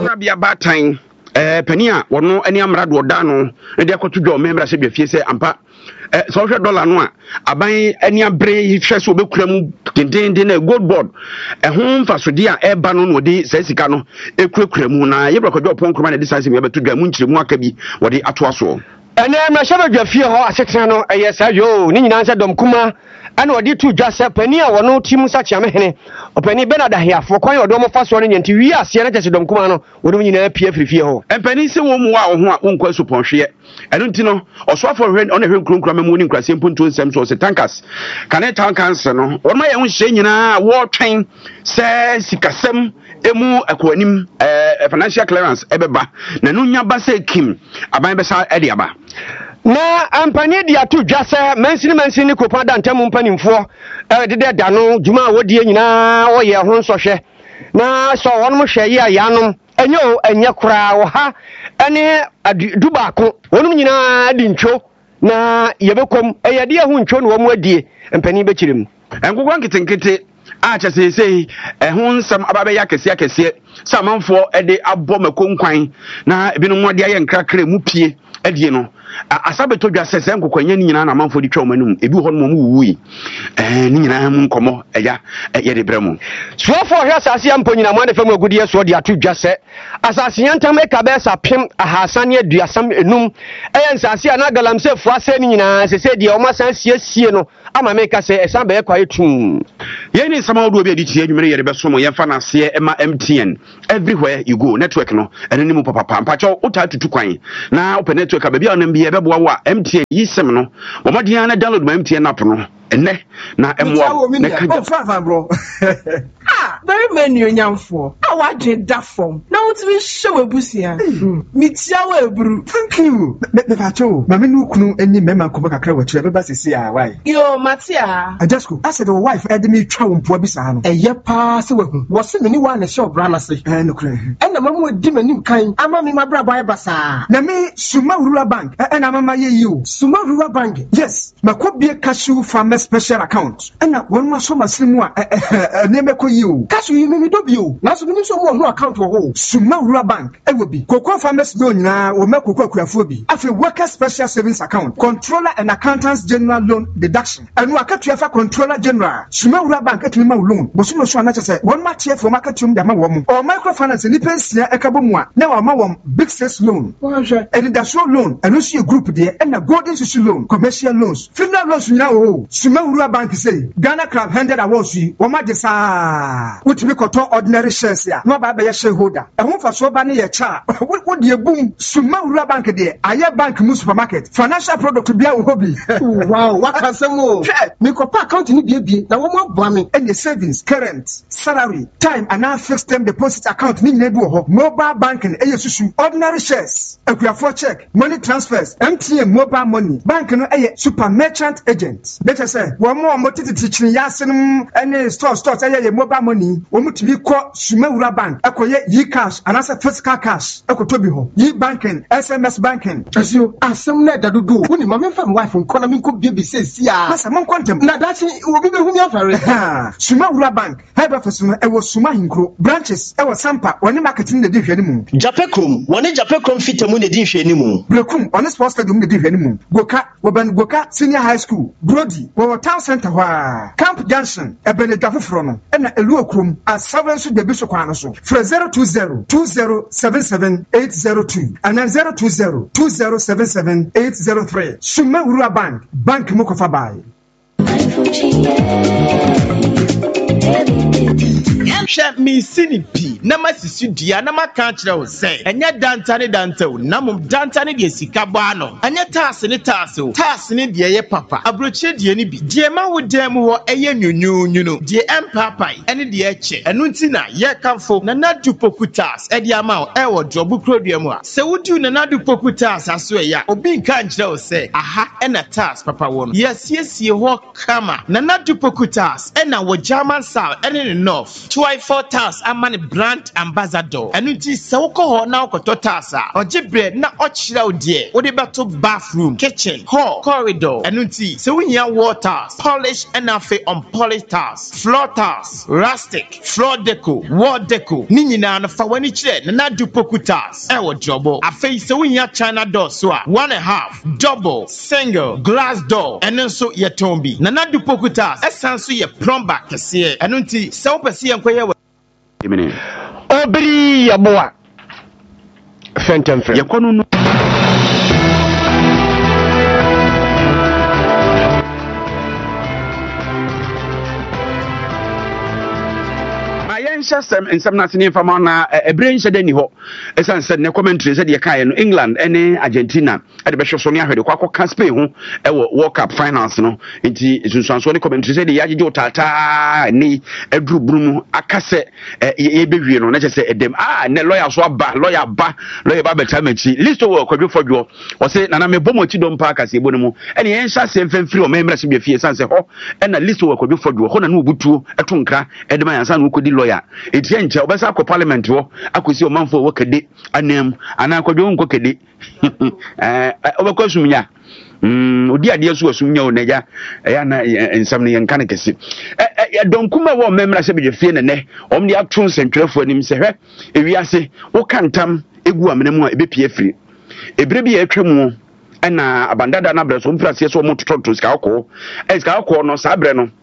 Rabia Batine, Penia, or no any amrado dano, and they are to draw members of your face ampa. Social dollar no a buy any brave chess will be crem contained in a gold board. A home for Sudia, a banon would be Sesicano, a quick cremuna, you broke a job on command decising ever to Gamunchi Mwakabi, what the Atwaso. And I'm a shabby of fear, a sectional, yes, I yo, Nina Dom Kuma, and what did to just a penny or no team such a man, or penny Benada here for quite a dome fast running until we are Siena Dom Kumano, would mean a PF fear. And penny say one won't quite support share. I don't know, or so for rent on a room cram morning class in Punto Sam was a tankers. Can I tell cancer no? Or my own saying, war train says Sikasem, Emu, Aquanim, a financial clearance, Ebeba, Nanunya Basse Kim, Abibasa Ediaba. Na ampanye dia tu dwase mansini kopada antam mpanimfo de dano djuma wodie nyina wo ye ho nsohwe na so wonmo hwe ye ayanom enye kura wo ha ene dubaako wonum nyina di ntwo na yebekom eyade ho ntwo no wo mu adie mpani bekirem enkugwa nkitenkete acha sesei ho nsam ababe yakese samanfo ede abọ makonkwan na ebinu mo de aye nkrakra mu pie adie no asabeto dwase nkokwannya ni nyina na manfo di twom anum ebi ho no mu wuyi ni nyina mu nkomo eya ye de bremu suafo hwa asase ampo nyina mo adefam agudie so de atu dwase asase yantam ekabesa pem ahasane aduasam enum nsase ana galamse fu ase ni nyina sese de o masan siesie no ama meka se esan be kwa etum ye ni sama odo obi adi adwumere ye de beso mo ye fa na se ema MTN everywhere you go network no ene mu papa mpacho utatutu kwan na open network abia onam bi ebeboa wa MTN yisem no omodian na download my MTN app no enne na emwa na kaja fa bro very many nyamfo awadwe da form na wotimi show ebusia mitia wa eburu thank you me facho mama no kunu eni mema ko kakra wachira beba sisi a why yo matia ajasko I said the wife ede me twa wompo bi sa no eye pa se wahu wo se me ni wa na show bra na se no kure ena mamu edi manim kan ama me mabra boy basa na me Suma Rural Bank ena mama ye you Suma Rural Bank yes makobie cashew farmer special account ena won ma so maslimu a ne meko you cashew yi me do bio na so me so mo no account wo ho Suma Rural Bank ewo bi Cocoa Farmers loan nyina wo me Cocoa akuafo bi afi worker special savings account controller and accountants general loan deduction enu akatua fa controller general Suma Rural Bank atumi ma loan bo so no so anache se won ma tie from akatum da ma wo mo o microfinance ni pensia ekabo mu a na wa ma wo big six loan and the show loan and also a group there and a golden social loan commercial loans funeral loans nyina wo Suma Rural Bank say Ghana Club 100 awards yi wo ma de sa wotumi koto ordinary shares ya no ba be shareholder ehun fa so ba ne ye cha wo de boom Suma Rural Bank there aye bank mu supermarket financial product bia wo hobi wow wakasemo me ko pa account ni bie na wo mo aboa me and the savings current salary time and now fixed term deposit account ni nyina bi wo ho mobile banking eye susu ordinary shares akuafo check money transfers MTN mobile money bank no eye super merchant agent better say wo mo tititi chiri yasenum any stores eye mobile money wo mutumi ko Suma Rural Bank akoye cash and as a physical cash akoto bi ho banking SMS banking asio asem na dadodo woni mama fam wife nkona mi ko bie say sia masa mon kontem na dachi obi be hu mi afare Suma Rural Bank heba fasuma ewo Suma Hinkro branches ewo Sampa woni marketing de hwani mu Japekrom woni Japekrom fitamu de hwani mu Brekum on sports stadium de hwani mu Goka senior high school Brody wo town center wa Camp Junction ebeneda foforo no na elu okrom a 7 so de bi so kwan so for 020207780 and 020207780 Suma Rural Bank mo kofa bai Hwɛ me sini pi na masisi dua na maka kyerɛ wo sɛ ɛnyɛ danta wo na mom danta ne de sika bɔ ano ɛnyɛ taase wo taase ne de yɛ papa abrokyire de ne bi de ma wo dan mu hɔ ɛyɛ nyonyo no de empapai ɛne de ɛkyɛ ɛno nti na yɛ kamfo na nadu pokutas ɛde ama wo ɛwɔ drobu krodua mu a sɛ wodi na nadu pokutas aso ɛya obi nka nkyerɛ wo sɛ aha ɛna tas papa wo no yɛsiesie hɔ kama na nadu pokutas ɛna wɔ German south and in the north 2i4 Tars amani brand ambassador and it is so called now Tasa or Jibre na ochira dear what about bathroom kitchen hall corridor and it is so we have water polish and afe on polished tars floor tars rustic floor deco wall deco nini na no fa wani chire na dupoku tars e wo jobo afe so we have China door so 1.5 double single glass door and so ye tombi na dupoku tars esan so ye plumber kese eno nti se wo pese ye nkoye obiri yaboa fentem fe yekono no nsɛm na sene fama na ebre nhyɛ dani hɔ esan sɛ ne commentary sɛ de kae no England ene Argentina de bɛhwɛ so ne ahwɛ de kwakɔ Spain ho ɛwɔ World Cup finals no nti sunsuanso ne commentary sɛ de yagye tata ne aduru brumu aka sɛ yɛbɛwie no na kyɛ sɛ edem ne lawyer so aba lawyer ba bɛta machi list wɔ kwadwo fodwo ɔsɛ nana me bomo ti dom pa aka sɛ ebo ne mu ɛne yɛn hyɛ sɛ mfɛmfiri o memra se bia fie san sɛ hɔ ɛna list wɔ kwadwo fodwo hɔ na no obutuo ɛto nkra ɛde ma yansa no kodi lawyer etie nche obesa akọ parliament wo akosi omanfo wo kede anam ana akwadwo nko kede obekọ sumnya odi ade so sumnya o naja ya na nsam ne yanka ne kese donkuma wo memra se beje fie ne om de ato nsentwerefo anim se hwe ewiase wo kantam egu amenemu a ebepie firi ebre bi ya atwamu na abandada na bre so mfrase so mo tototo ska akọ no sa bre no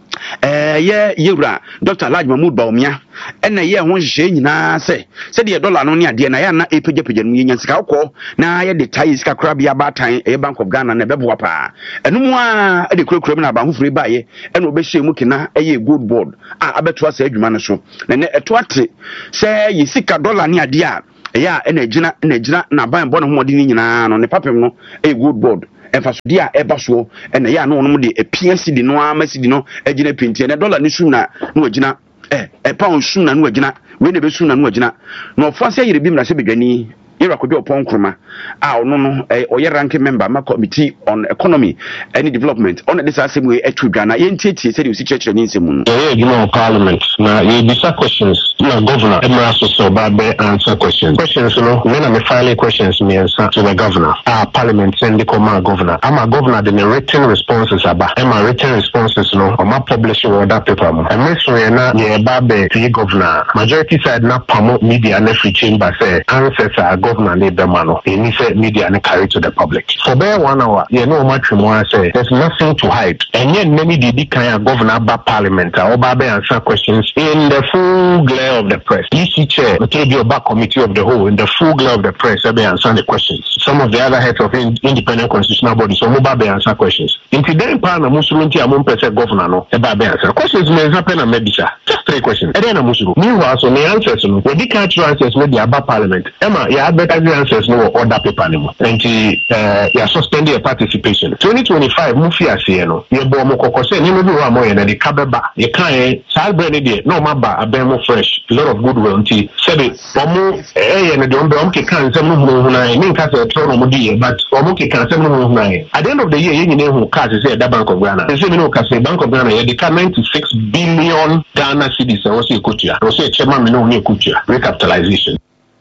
ye yewra Dr. Laj Mahmoud Baumia ena ye ho hye nyina se de dollar no ne ade na ya na epagya no yenya sika akọ na ye de tai sika kra bia batan e Bank of Ghana na beboa pa enum a de kurakura na ba hofure ba ye ena obehye mu kina eye gold board a abeto asa adwuma no so na ne eto ate se ye sika dollar ne ade a ya ena gyina na ban bɔ no ho de nyina no ne papem no eye gold board emfasodi a eba so na ya no no de PNC di no amasidi no agina pintie na dollar ni sum na no agina pound sum na no agina we ne be sum na no agina no ofase yire bi mra se bedwani yira kodwo opon kroma a ono no oye ranking member ma committee on economy and development on this assembly etudwana yentietie se de usi church ni nsemu no you know parliament na you bisa questions na governor emra so ba be answer questions no when I'm filing questions me answer to the governor parliament send the command governor ama governor the written responses aba emma written responses no o ma publish that paper mo and so na ye ba be the governor majority side na pamo media na free chamber say answers are governor need the man he say media and carry to the public for bare 1 hour you know much more say there's nothing to hide and yet many did kind of governor ba parliament or ba answer questions in the full glare of the press EC chair okay the back committee of the whole in the full glare of the press they answer the questions some of the other heads of independent constitutional bodies so mo ba answer questions into then pa na musulunti amon pese governor no e ba answer questions me happen na medisha just 3 questions and then na musulu meanwhile so the answers no we did catch answers with the aba parliament emma ya better answers no order paper anymore and you suspended your participation 2025 mufiase no ye bo mo kokose ni mo bi wa mo ye na de kabeba ye kan sal brand dey no maba abemo fresh a lot of goodwill nti said omo ye na de ombe ke kan sem no hu na ni nka se tro no mo di but omo ke kan sem no hu na at the end of the year ye nyine hu cash say the Bank of Ghana say me no ka say Bank of Ghana ye de 96 billion Ghana cedis o say kutua o say chairman me no hu kutua recapitalization.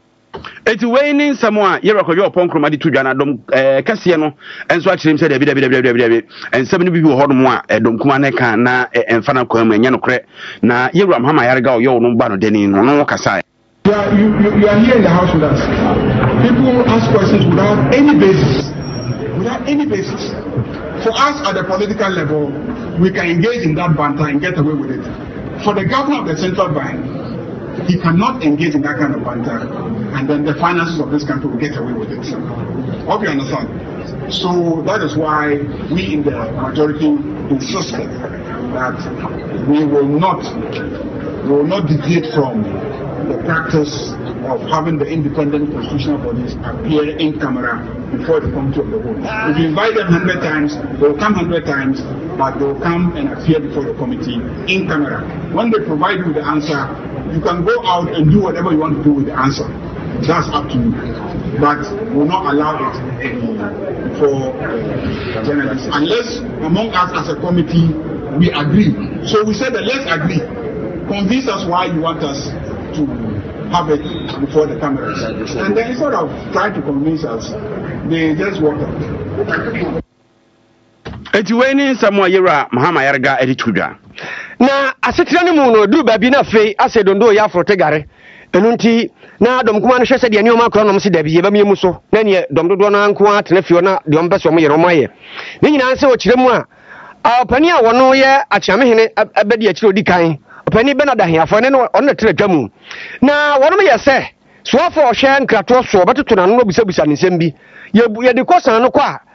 Eti waining someone yera kodwo opon kroma di tudwana dom kase no enso akirem se dabi ensem no bi ho no mo a dom kuma ne kan na emfa na kwam anya no kre na yera mhama yarega o yo no ba no deni no kasa. You are here in the house with us. People ask questions without any basis. For us at the political level, we can engage in that banter and get away with it. For the governor of the central bank, he cannot engage in that kind of banter, and then the finances of this country will get away with it. Hope you understand. So that is why we in the majority insisted that we will not deviate from the practice of having the independent constitutional bodies appear in camera before the committee of the whole. If you invite them 100 times, they will come 100 times, but they will come and appear before the committee in camera. When they provide you with the answer, you can go out and do whatever you want to do with the answer. That's up to you. But we will not allow it for journalists unless among us as a committee we agree. So we said that let's agree convince us why you want us to have it before the cameras. And then instead of trying to convince us, they just walk out. Eti weni Samuel Yera Mahama Yarga edi tudwa. Na asetira ne mu no duru baabi na fei ase dondo ya afrote gare. Enu nti na dom kuma no hwese de ne o makro no se da bi ye ba miemu so. Na ne dom dodo na nko atena fio na de ombe so mo yere mo aye. Ne nyina nse o kire mu a opani a wono ye achiamehene abedi a kire odi kan. Opani be na da hiafo ne no on na tira twamu. Na wono me ye se so afo hwe nkrato so betoto na no bisabisa ne nsem bi. Ye de kosan no kwa